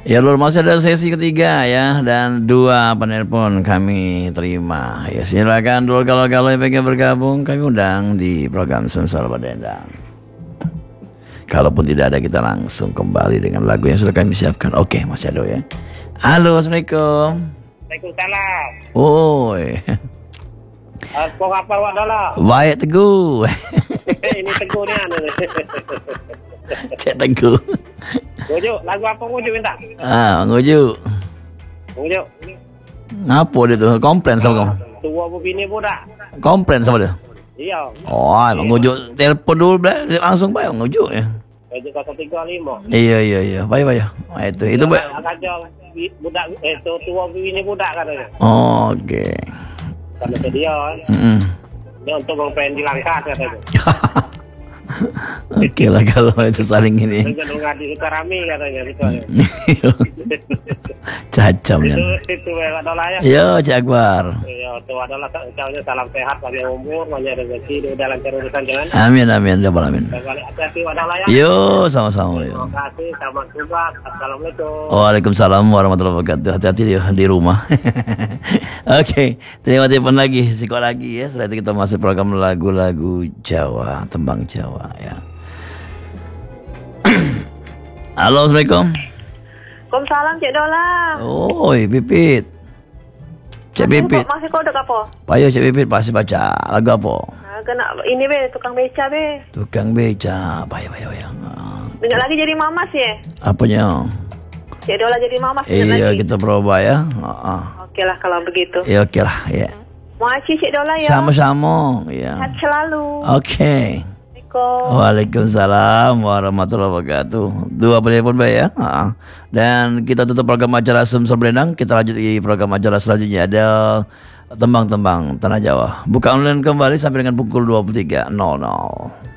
Ya Lur, masih ada sesi ketiga ya. Dan 2 penelpon kami terima. Ya silakan dulu kalau yang pengen bergabung, kami undang di program Sumsel Badendang. Kalaupun tidak ada, kita langsung kembali dengan lagu yang sudah kami siapkan. Oke, Mas Ado ya. Halo, Assalamualaikum. Waalaikumsalam. Oi. Kok apa adalah? Baik Teguh. Ini Teguh ni anu. Cek Teguh. Ngujuk, lagu apa ngujuk minta? Ngujuk. Ngujuk. Ngapa dia tuh? Komplain sama kamu? Tua bini budak. Komplain sama dia? Iya. Oh, emang ngujuk. Telepon dulu langsung bayar ngujuk ya. Ngujuk 135. Iya. Baik. Itu baik. Kacau budak tua bini budak katanya. Oh, oke. Karena dia. Dia untuk komplain di Langkat katanya. Oke lah kalau itu saling ini. Jangan ngadi kita rame katanya gitu. Cacam ya. Itu ada lah ya. Yo, Cak Akbar. Ya, itu adalah ucapnya salam sehat, panjang umur, banyak rezeki, udah lancar urusan jalan. Amin, ya amin. Hati-hati adalah ya. Yo, sama-sama yo. Terima kasih, selamat tugas. Assalamualaikum. Waalaikumsalam warahmatullahi wabarakatuh. Hati-hati di rumah. Oke, terima telepon lagi, sikot lagi ya. Setelah itu kita masuk program lagu-lagu Jawa, tembang Jawa ya. Halo, Assalamualaikum. Waalaikumsalam Cik Dola. Oi, Pipit. Cik Pipit. Masih kodok apa? Payo Cik Pipit pasti baca lagu apa? Kena ini be, tukang beca be. Tukang beca. Payo. Dengar lagi jadi mamas ya? Apanya? Cik Dola jadi mamas Iya, lagi. kita berubah ya. Oke lah kalau begitu. Ya oke lah ya. Makasih Cik Dola ya. Sama-sama ya. Sehat selalu. Oke. Assalamualaikum. Waalaikumsalam warahmatullahi wabarakatuh. 2 penelpon baik ya. Dan kita tutup program acara Sumsel Badendang. Kita lanjut di program acara selanjutnya. Ada tembang-tembang Tanah Jawa. Buka online kembali sampai dengan pukul 23.00.